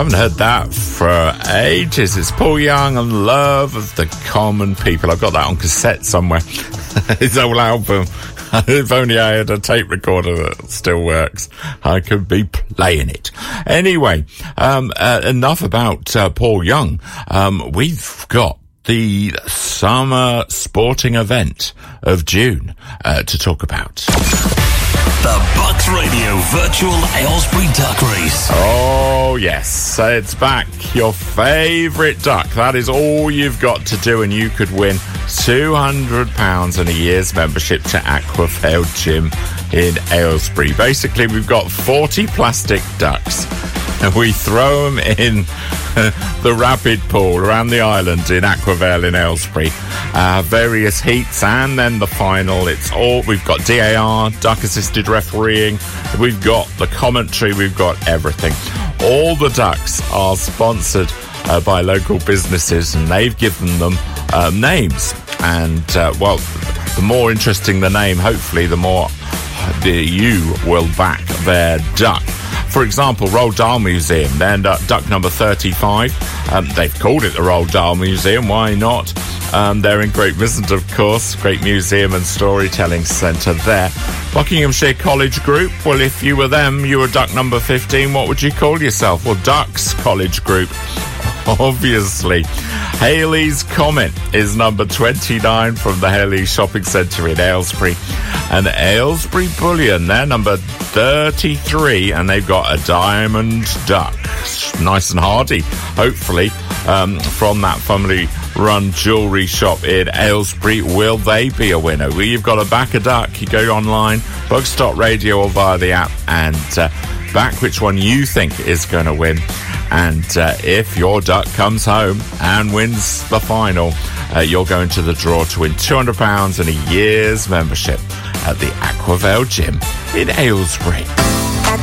haven't heard that for ages. It's Paul Young and Love of the Common People. I've got that on cassette somewhere. His whole album. If only I had a tape recorder that still works, I could be playing it. Anyway, enough about Paul Young. We've got the summer sporting event of June to talk about. The Bucks Radio Virtual Aylesbury Duck Race. Oh, yes. It's back. Your favourite duck. That is all you've got to do, and you could win £200 and a year's membership to Aquavale Gym in Aylesbury. Basically, we've got 40 plastic ducks, and we throw them in the rapid pool around the island in Aquavale in Aylesbury. Various heats, and then the final. We've got DAR, duck-assisted refereeing, we've got the commentary, we've got everything. All the ducks are sponsored by local businesses, and they've given them names. And, the more interesting the name, hopefully, the more you will back their duck. For example, Roald Dahl Museum, they're duck number 35. They've called it the Roald Dahl Museum, why not? They're in Great Missent, of course, great museum and storytelling centre there. Buckinghamshire College Group, well, if you were them, you were duck number 15, what would you call yourself? Well, Ducks College Group, obviously. Haley's Comet is number 29 from the Haley Shopping Centre in Aylesbury. And Aylesbury Bullion, they're number 33, and they've got a diamond duck. Nice and hardy, hopefully, from that family-run jewellery shop in Aylesbury. Will they be a winner? Well, you've got to back a duck. You go online, Bugs.radio or via the app, and back which one you think is going to win. And if your duck comes home and wins the final, you're going to the draw to win £200 and a year's membership at the Aquavale Gym in Aylesbury.